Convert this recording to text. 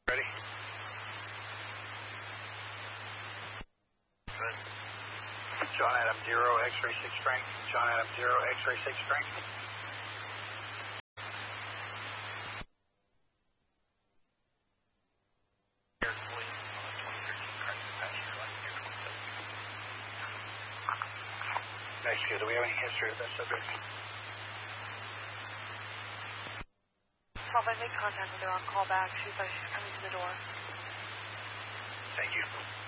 Ready? Good. John Adam 0, X-ray 6 strength. John Adam 0, X-ray 6 strength. Mexico, do we have any history of that subject? 12, I made contact with her on call back. She's like she's coming to the door. Thank you.